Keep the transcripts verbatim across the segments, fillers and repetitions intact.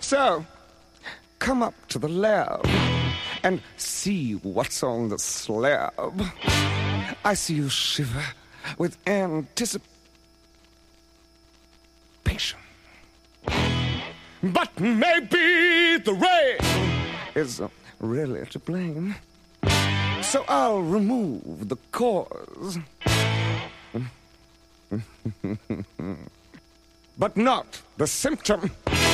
So, come up to the lab and see what's on the slab. I see you shiver with anticipation. But maybe the rain is really to blame. So I'll remove the cause. But not the symptom.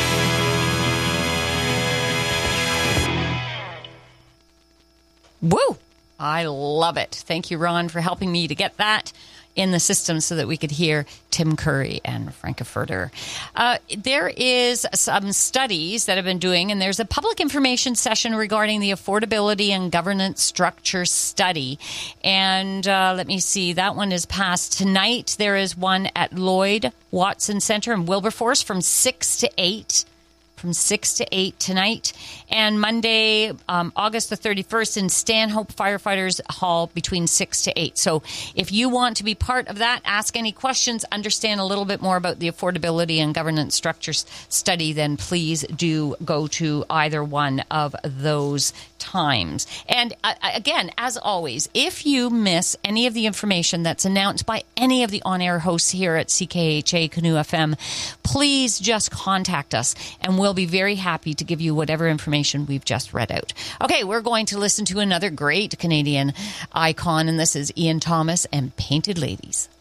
Woo! I love it. Thank you, Ron, for helping me to get that in the system so that we could hear Tim Curry and Frankfurter. Uh, there is some studies that have been doing, and there's a public information session regarding the affordability and governance structure study. And uh, let me see, that one is passed tonight. There is one at Lloyd Watson Center in Wilberforce from six to eight. From six to eight tonight, and Monday, um, August the thirty-first in Stanhope Firefighters Hall between six to eight. So if you want to be part of that, ask any questions, understand a little bit more about the affordability and governance structures study, then please do go to either one of those times. And uh, again, as always, if you miss any of the information that's announced by any of the on-air hosts here at C K H A Canoe F M, please just contact us and we'll be very happy to give you whatever information we've just read out. Okay, we're going to listen to another great Canadian icon, and this is Ian Thomas and Painted Ladies.